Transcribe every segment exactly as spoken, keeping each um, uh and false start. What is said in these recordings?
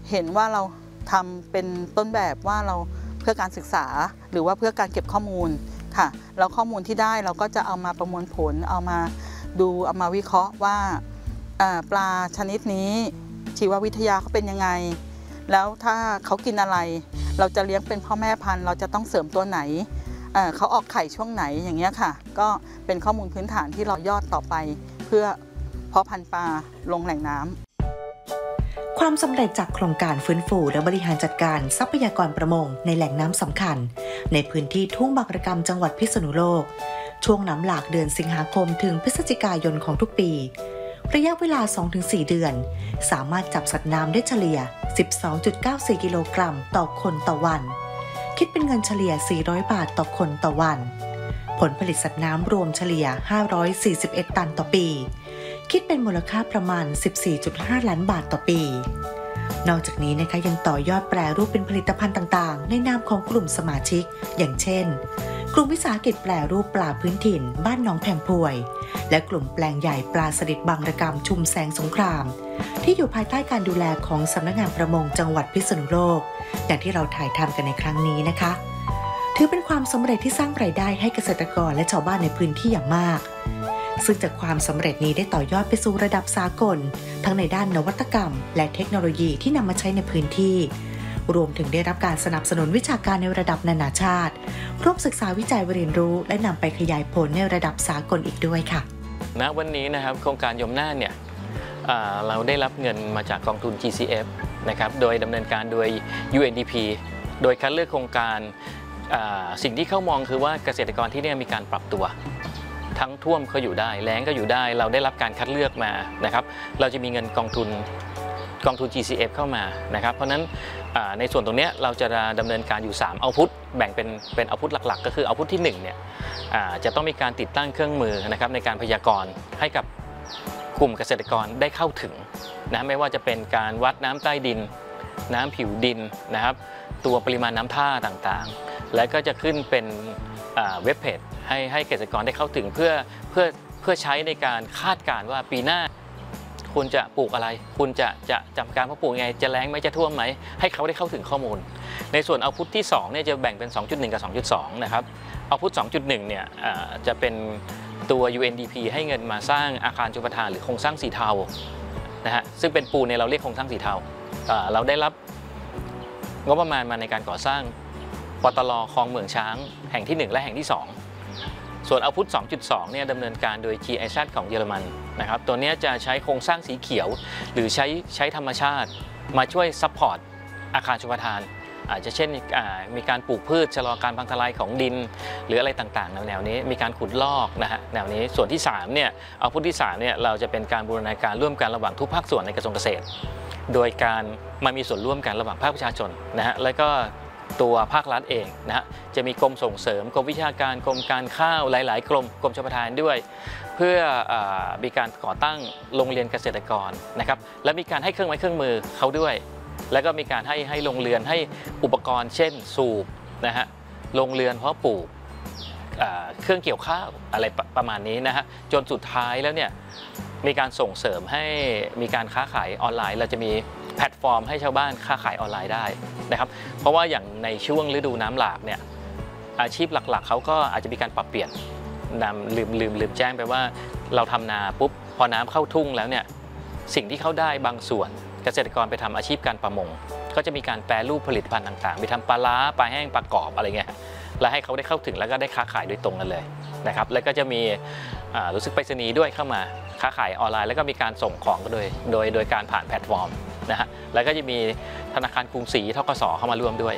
เห็นว่าเราทำเป็นต้นแบบว่าเราเพื่อการศึกษาหรือว่าเพื่อการเก็บข้อมูลค่ะแล้วข้อมูลที่ได้เราก็จะเอามาประมวลผลเอามาดูเอามาวิเคราะห์ว่าปลาชนิดนี้ชีววิทยาเขาเป็นยังไงแล้วถ้าเขากินอะไรเราจะเลี้ยงเป็นพ่อแม่พันธุ์เราจะต้องเสริมตัวไหนเขาออกไข่ช่วงไหนอย่างเงี้ยค่ะก็เป็นข้อมูลพื้นฐานที่เรายอดต่อไปเพื่อเพาะพันธุ์ปลาลงแหล่งน้ำความสำเร็จจากโครงการฟื้นฟูและบริหารจัดการทรัพยากรประมงในแหล่งน้ำสำคัญในพื้นที่ทุ่งบางระกำจังหวัดพิษณุโลกช่วงน้ำหลากเดือนสิงหาคมถึงพฤศจิกายนของทุกปีระยะเวลา สองถึงสี่ เดือนสามารถจับสัตว์น้ำได้เฉลี่ย สิบสองจุดเก้าสี่ กิโลกรัมต่อคนต่อวันคิดเป็นเงินเฉลี่ยสี่ร้อยบาทต่อคนต่อวันผลผลิตสัตว์น้ำรวมเฉลี่ยห้าร้อยสี่สิบเอ็ดตันต่อปีคิดเป็นมูลค่าประมาณ สิบสี่จุดห้า ล้านบาทต่อปีนอกจากนี้นะคะยังต่อยอดแปรรูปเป็นผลิตภัณฑ์ต่างๆในนามของกลุ่มสมาชิกอย่างเช่นกลุ่มวิสาหกิจแปรรูปปลาพื้นถิ่นบ้านหนองแพงพวยและกลุ่มแปลงใหญ่ปลาสลิดบางระกำชุมแสงสงครามที่อยู่ภายใต้การดูแลของสำนักงานประมงจังหวัดพิษณุโลกอย่างที่เราถ่ายทำกันในครั้งนี้นะคะถือเป็นความสำเร็จที่สร้างรายได้ให้เกษตรกรและชาวบ้านในพื้นที่อย่างมากซึ่งจากความสำเร็จนี้ได้ต่อยอดไปสู่ระดับสากลทั้งในด้านนวัตกรรมและเทคโนโลยีที่นำมาใช้ในพื้นที่รวมถึงได้รับการสนับสนุนวิชาการในระดับนานาชาติร่วมศึกษาวิจัยเรียนรู้และนำไปขยายผลในระดับสากลอีกด้วยค่ะณวันนี้นะครับโครงการยมน่านเนี่ยเราได้รับเงินมาจากกองทุน จี ซี เอฟ นะครับโดยดำเนินการโดย ยู เอ็น ดี พี โดยคัดเลือกโครงการสิ่งที่เขามองคือว่าเกษตรกรที่นี่มีการปรับตัวทั้งท่วมก็อยู่ได้แล้งก็อยู่ได้เราได้รับการคัดเลือกมานะครับเราจะมีเงินกองทุนกองทุน จี ซี เอฟ เข้ามานะครับเพราะนั้นในส่วนตรงนี้เราจะดำเนินการอยู่สามเอาท์พุตแบ่งเป็นเป็นเอาท์พุตหลักๆก็คือเอาท์พุตที่หนึ่งเนี่ยจะต้องมีการติดตั้งเครื่องมือนะครับในการพยากรณ์ให้กับกลุ่มเกษตรกรได้เข้าถึงนะไม่ว่าจะเป็นการวัดน้ำใต้ดินน้ำผิวดินนะครับตัวปริมาณน้ำท่าต่างๆและก็จะขึ้นเป็นเว็บเพจให้ให้เกษตรกรได้เข้าถึงเพื่อเพื่อเพื่อใช้ในการคาดการณ์ว่าปีหน้าคุณจะปลูกอะไรคุณจะจะจำการเพาะปลูกไงจะแล้งไหมจะท่วมไหมให้เขาได้เข้าถึงข้อมูลในส่วนเอาพุทที่สองเนี่ยจะแบ่งเป็น สองจุดหนึ่ง กับ สองจุดสอง นะครับเอาพุท สองจุดหนึ่ง เนี่ยจะเป็นตัว ยู เอ็น ดี พี ให้เงินมาสร้างอาคารชลประทานหรือโครงสร้างสีเทานะฮะซึ่งเป็นปูนเนี่ยเราเรียกโครงสร้างสีเทาเราได้รับงบประมาณมาในการก่อสร้างปตล.คลองเมืองช้างแห่งที่หนึ่งและแห่งที่สองส่วนเอาพุท สองจุดสอง เนี่ยดำเนินการโดย จี ไอ แซด ของเยอรมันนะครับตัวนี้จะใช้โครงสร้างสีเขียวหรือใช้ใช้ธรรมชาติมาช่วยซัพพอร์ตอาคารชลประทานอาจจะเช่นมีการปลูกพืชชะลอการพังทลายของดินหรืออะไรต่างๆแนวๆนี้มีการขุดลอกนะฮะแนวนี้ส่วนที่สามเนี่ยเอาพุทที่สามเนี่ยเราจะเป็นการบูรณาการร่วมกันระหว่างทุกภาคส่วนในกระทรวงเกษตรโดยการมามีส่วนร่วมกันระหว่างภาคประชาชนนะฮะแล้วก็ตัวภาครัฐเองนะฮะจะมีกรมส่งเสริมกรมวิชาการกรมการข้าวหลายๆกรมกรมชลประทานด้วยเพื่อมีการก่อตั้งโรงเรียนเกษตรกรนะครับและมีการให้เครื่องไม้เครื่องมือเขาด้วยแล้วก็มีการให้ให้โรงเรือนให้อุปกรณ์เช่นสูบนะฮะโรงเรือนเพาะปลูกเครื่องเกี่ยวข้าวอะไรประมาณนี้นะฮะจนสุดท้ายแล้วเนี่ยมีการส่งเสริมให้มีการค้าขายออนไลน์เราจะมีแพลตฟอร์มให้ชาวบ้านค้าขายออนไลน์ได้นะครับเพราะว่าอย่างในช่วงฤดูน้ำหลากเนี่ยอาชีพหลักๆเขาก็อาจจะมีการปรับเปลี่ยนนำลืมลืมลืมแจ้งไปว่าเราทำนาปุ๊บพอน้ำเข้าทุ่งแล้วเนี่ยสิ่งที่เขาได้บางส่วนเกษตรกรไปทำอาชีพการประมงก็จะมีการแปรรูปผลิตภัณฑ์ต่างๆไปทำปลาล้าปลาแห้งปลากรอบอะไรเงี้ยแล้วให้เขาได้เข้าถึงแล้วก็ได้ค้าขายโดยตรงกันเลยนะครับแล้วก็จะมีรู้สึกไปรษณีย์ด้วยเข้ามาค้าขายออนไลน์แล้วก็มีการส่งของโดยโดยโดยการผ่านแพลตฟอร์มนะฮะแล้วก็จะมีธนาคารกรุงศรี ธกส.เข้ามาร่วมด้วย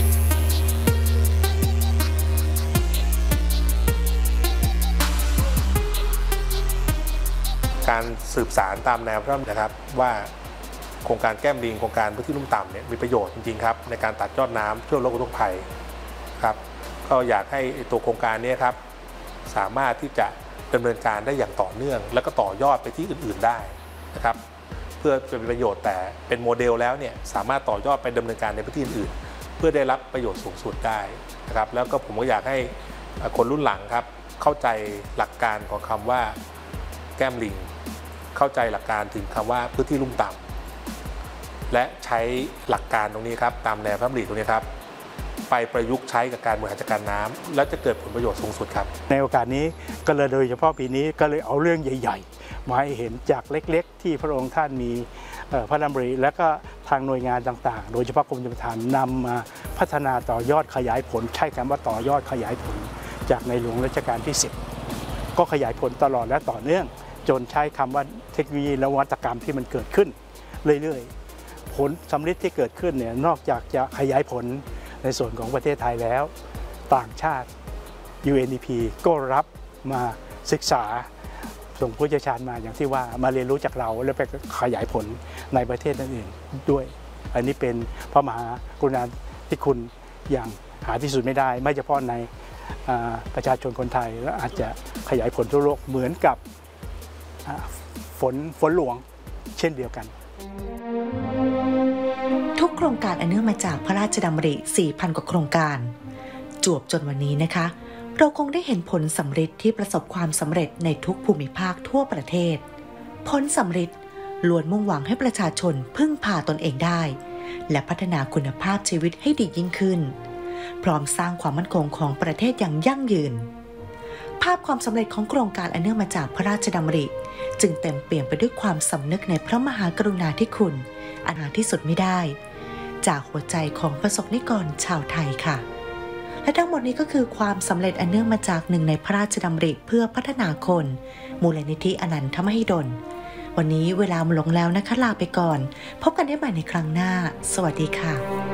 การสืบสารตามแนวพระราชดำรินะครับว่าโครงการแก้มลิงโครงการพื้นที่ลุ่มต่ำเนี่ยมีประโยชน์จริงๆครับในการตัดยอดน้ำช่วยลดอุทกภัยครับก็อยากให้ตัวโครงการนี้ครับสามารถที่จะดำเนินการได้อย่างต่อเนื่องแล้วก็ต่อยอดไปที่อื่นๆได้นะครับเพื่อเป็นประโยชน์แต่เป็นโมเดลแล้วเนี่ยสามารถต่อยอดไปดำเนินการในพื้นที่อื่นๆเพื่อได้รับประโยชน์สูงสุดได้นะครับแล้วก็ผมก็อยากให้คนรุ่นหลังครับเข้าใจหลักการของคำว่าแก้มลิงเข้าใจหลักการถึงคำว่าพื้นที่ลุ่มต่ำและใช้หลักการตรงนี้ครับตามแนวพระราชดำริตรงนี้ครับไปประยุกต์ใช้กับการบริหารจัดการน้ำและจะเกิดผลประโยชน์สูงสุดครับในโอกาสนี้ก็เลยโดยเฉพาะปีนี้ก็เลยเอาเรื่องใหญ่ๆมาให้เห็นจากเล็กๆที่พระองค์ท่านมีพระดำริและก็ทางหน่วยงานต่างๆโดยเฉพาะกรมชลประทานนำมาพัฒนาต่อยอดขยายผลใช้คำว่าต่อยอดขยายผลจากในหลวงรัชกาลที่สิบก็ขยายผลตลอดและต่อเนื่องจนใช้คำว่าเทคโนโลยีและนวัตกรรมที่มันเกิดขึ้นเรื่อยๆผลสำเร็จที่เกิดขึ้นเนี่ยนอกจากจะขยายผลในส่วนของประเทศไทยแล้วต่างชาติ ยู เอ็น ดี พี ก็รับมาศึกษาส่งผู้เชี่ยวชาญมาอย่างที่ว่ามาเรียนรู้จากเราแล้วไปขยายผลในประเทศอื่นๆด้วยอันนี้เป็นพระมหากรุณาธิคุณอย่างหาที่สุดไม่ได้ไม่เฉพาะในประชาชนคนไทยและอาจจะขยายผลทั่วโลกเหมือนกับฝนฝนหลวงเช่นเดียวกันทุกโครงการอันเนื่องมาจากพระราชดำริ สี่พัน กว่าโครงการจวบจนวันนี้นะคะเราคงได้เห็นผลสำเร็จที่ประสบความสำเร็จในทุกภูมิภาคทั่วประเทศผลสำเร็จล้วนมุ่งหวังให้ประชาชนพึ่งพาตนเองได้และพัฒนาคุณภาพชีวิตให้ดียิ่งขึ้นพร้อมสร้างความมั่นคงของประเทศอย่างยั่งยืนภาพความสำเร็จของโครงการอันเนื่องมาจากพระราชดำริจึงเต็มเปี่ยมไปด้วยความสำนึกในพระมหากรุณาธิคุณอันหาที่สุดไม่ได้จากหัวใจของประสบนิกรชาวไทยค่ะและทั้งหมดนี้ก็คือความสำเร็จอันเนื่องมาจากหนึ่งในพระราชดำริเพื่อพัฒนาคนมูลนิธิอนันทมหิดลวันนี้เวลาหมดลงแล้วนะคะลาไปก่อนพบกันได้ใหม่ในครั้งหน้าสวัสดีค่ะ